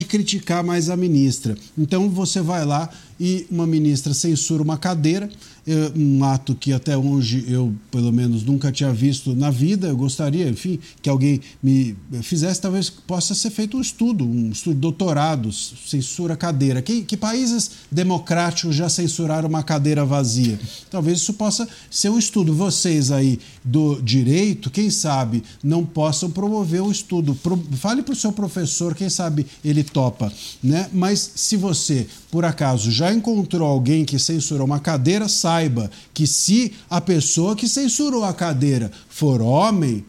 criticar mais a ministra. Então você vai lá e uma ministra censura uma cadeira, um ato que até hoje eu, pelo menos, nunca tinha visto na vida. Eu gostaria, enfim, que alguém me fizesse, talvez possa ser feito um estudo de doutorado, censura cadeira. Que países democráticos já censuraram uma cadeira vazia? Talvez isso possa ser um estudo. Vocês aí do direito, quem sabe, não possam promover um estudo. Fale para o seu professor, quem sabe ele topa, né? Mas se você, por acaso, já encontrou alguém que censurou uma cadeira, saiba que se a pessoa que censurou a cadeira for homem,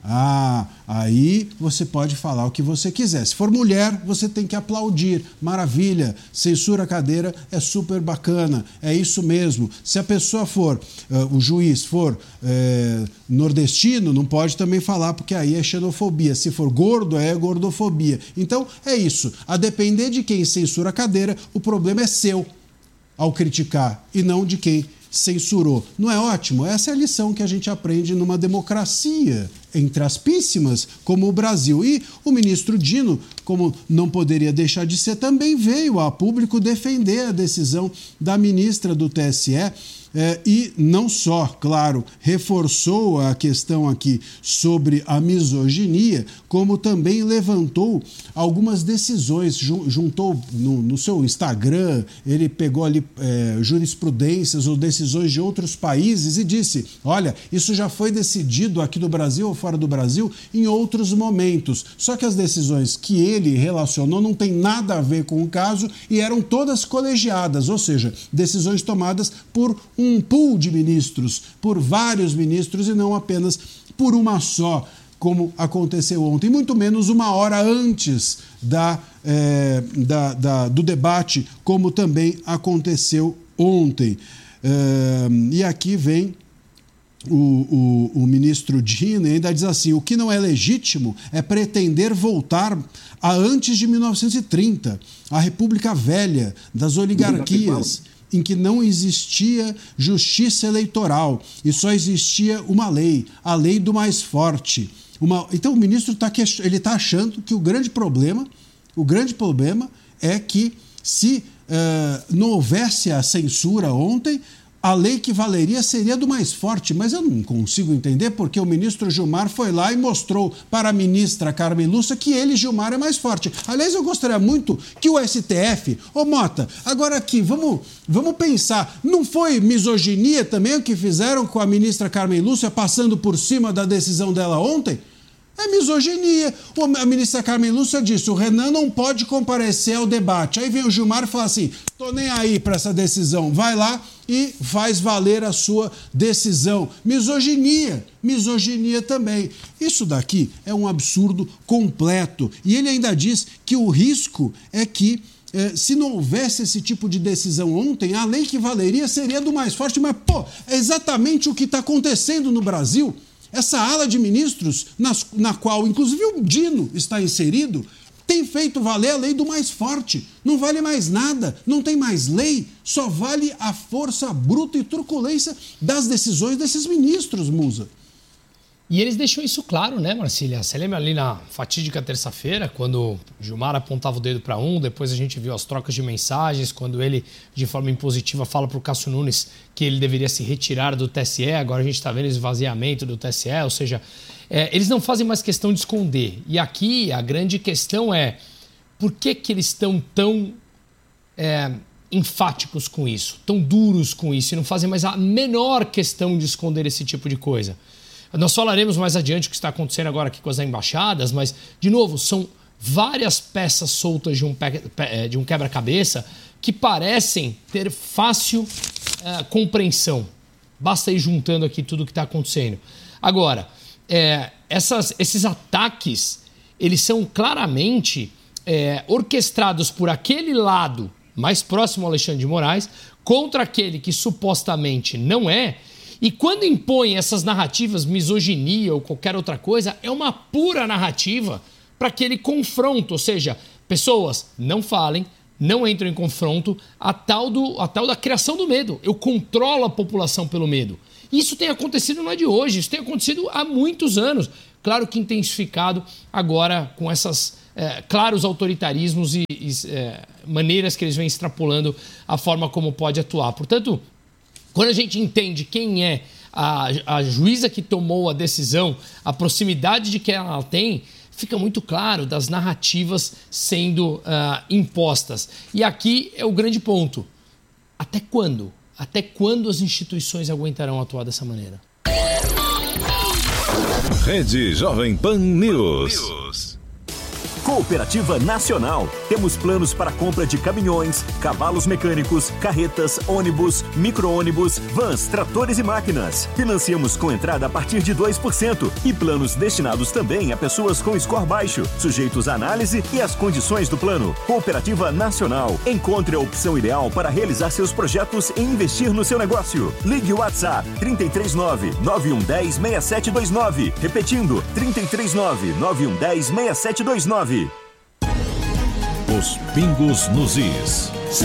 aí você pode falar o que você quiser. Se for mulher, você tem que aplaudir. Maravilha, censura a cadeira, é super bacana, é isso mesmo. Se a pessoa for, o juiz for nordestino, não pode também falar, porque aí é xenofobia. Se for gordo, é gordofobia. Então, é isso. A depender de quem censura a cadeira, o problema é seu ao criticar e não de quem censurou. Não é ótimo? Essa é a lição que a gente aprende numa democracia entre aspíssimas como o Brasil. E o ministro Dino, como não poderia deixar de ser, também veio a público defender a decisão da ministra do TSE. E não só, claro, reforçou a questão aqui sobre a misoginia, como também levantou algumas decisões, juntou no seu Instagram, ele pegou ali jurisprudências ou decisões de outros países e disse, olha, isso já foi decidido aqui no Brasil ou fora do Brasil em outros momentos, só que as decisões que ele relacionou não tem nada a ver com o caso e eram todas colegiadas, ou seja, decisões tomadas por um pool de ministros, por vários ministros e não apenas por uma só, como aconteceu ontem, muito menos uma hora antes do debate, como também aconteceu ontem. E aqui vem o ministro Dino ainda diz assim, o que não é legítimo é pretender voltar a antes de 1930, a República Velha, das oligarquias, em que não existia justiça eleitoral e só existia uma lei, a lei do mais forte. Então o ministro está achando que o grande problema é que se não houvesse a censura ontem, a lei que valeria seria do mais forte, mas eu não consigo entender porque o ministro Gilmar foi lá e mostrou para a ministra Carmen Lúcia que ele, Gilmar, é mais forte. Aliás, eu gostaria muito que o STF... Ô Mota, agora aqui, vamos pensar, não foi misoginia também o que fizeram com a ministra Carmen Lúcia passando por cima da decisão dela ontem? É misoginia. A ministra Carmen Lúcia disse, o Renan não pode comparecer ao debate. Aí vem o Gilmar e fala assim, tô nem aí para essa decisão. Vai lá e faz valer a sua decisão. Misoginia. Misoginia também. Isso daqui é um absurdo completo. E ele ainda diz que o risco é que se não houvesse esse tipo de decisão ontem, a lei que valeria seria do mais forte. Mas, é exatamente o que está acontecendo no Brasil. Essa ala de ministros, na qual, inclusive, o Dino está inserido, tem feito valer a lei do mais forte. Não vale mais nada, não tem mais lei, só vale a força bruta e truculência das decisões desses ministros, Musa. E eles deixam isso claro, né, Marcília? Você lembra ali na fatídica terça-feira, quando Gilmar apontava o dedo para um, depois a gente viu as trocas de mensagens, quando ele, de forma impositiva, fala para o Cássio Nunes que ele deveria se retirar do TSE, agora a gente está vendo o esvaziamento do TSE, ou seja, eles não fazem mais questão de esconder. E aqui a grande questão é, por que eles estão tão enfáticos com isso, tão duros com isso, e não fazem mais a menor questão de esconder esse tipo de coisa? Nós falaremos mais adiante o que está acontecendo agora aqui com as embaixadas, mas, de novo, são várias peças soltas de um quebra-cabeça que parecem ter fácil compreensão. Basta ir juntando aqui tudo o que está acontecendo. Agora, esses ataques, eles são claramente orquestrados por aquele lado mais próximo ao Alexandre de Moraes contra aquele que supostamente não é. E quando impõe essas narrativas, misoginia ou qualquer outra coisa, é uma pura narrativa para aquele confronto. Ou seja, pessoas não falem, não entram em confronto, a tal da criação do medo. Eu controlo a população pelo medo. Isso tem acontecido não é de hoje, isso tem acontecido há muitos anos. claro que intensificado agora com essas claros autoritarismos e maneiras que eles vêm extrapolando a forma como pode atuar. Portanto, quando a gente entende quem é a juíza que tomou a decisão, a proximidade de que ela tem, fica muito claro das narrativas sendo impostas. E aqui é o grande ponto. Até quando? Até quando as instituições aguentarão atuar dessa maneira? Rede Jovem Pan News. Cooperativa Nacional. Temos planos para compra de caminhões, cavalos mecânicos, carretas, ônibus, micro-ônibus, vans, tratores e máquinas. Financiamos com entrada a partir de 2% e planos destinados também a pessoas com score baixo, sujeitos à análise e às condições do plano. Cooperativa Nacional. Encontre a opção ideal para realizar seus projetos e investir no seu negócio. Ligue o WhatsApp 339-9110-6729. Repetindo, 339-9110-6729. Os pingos nos is.